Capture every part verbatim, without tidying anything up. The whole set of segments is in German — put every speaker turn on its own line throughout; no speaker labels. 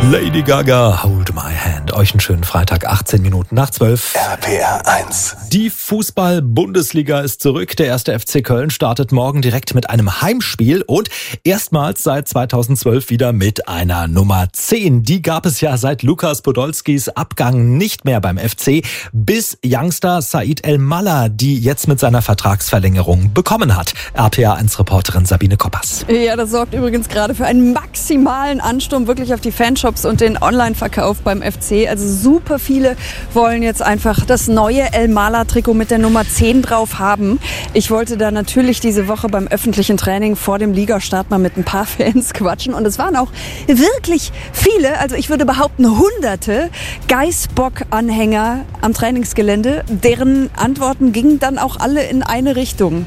Lady Gaga, Hold My Hand. Euch einen schönen Freitag, achtzehn Minuten nach zwölf.
R P R eins.
Die Fußball-Bundesliga ist zurück. Der erste F C Köln startet morgen direkt mit einem Heimspiel und erstmals seit zweitausendzwölf wieder mit einer Nummer zehn. Die gab es ja seit Lukas Podolskis Abgang nicht mehr beim F C, bis Youngster Said El-Mallah, die jetzt mit seiner Vertragsverlängerung bekommen hat. R P R eins Reporterin Sabine Koppers.
Ja, das sorgt übrigens gerade für einen maximalen Ansturm wirklich auf die Fanshops und den Online-Verkauf beim F C. Also super viele wollen jetzt einfach das neue El-Mallah-Trikot mit der Nummer zehn drauf haben. Ich wollte da natürlich diese Woche beim öffentlichen Training vor dem Ligastart mal mit ein paar Fans quatschen. Und es waren auch wirklich viele, also ich würde behaupten hunderte Geißbock-Anhänger am Trainingsgelände. Deren Antworten gingen dann auch alle in eine Richtung.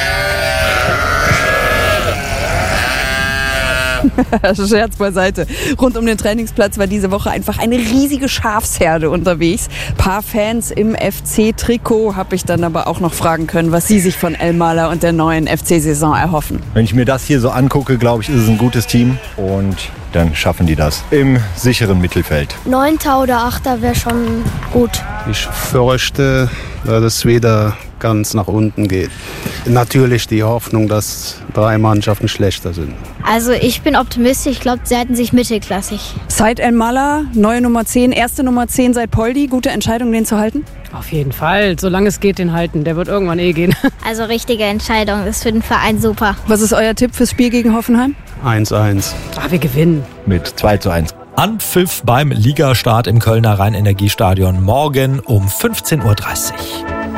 Scherz beiseite. Rund um den Trainingsplatz war diese Woche einfach eine riesige Schafsherde unterwegs. Ein paar Fans im F C-Trikot habe ich dann aber auch noch fragen können, was sie sich von El-Mallah und der neuen F C-Saison erhoffen.
Wenn ich mir das hier so angucke, glaube ich, ist es ein gutes Team und dann schaffen die das im sicheren Mittelfeld.
Neunter oder Achter wäre schon gut.
Ich fürchte, dass es wieder ganz nach unten geht. Natürlich die Hoffnung, dass drei Mannschaften schlechter sind.
Also ich bin optimistisch, ich glaube, sie halten sich mittelklassig.
Said El-Mallah, neue Nummer zehn, erste Nummer zehn seit Poldi. Gute Entscheidung, den zu halten?
Auf jeden Fall, solange es geht, den halten. Der wird irgendwann eh gehen.
Also richtige Entscheidung, ist für den Verein super.
Was ist euer Tipp fürs Spiel gegen Hoffenheim?
eins eins.
Ah, wir gewinnen.
Mit zwei zu eins.
Anpfiff beim Ligastart im Kölner Rhein-Energiestadion morgen um fünfzehn Uhr dreißig.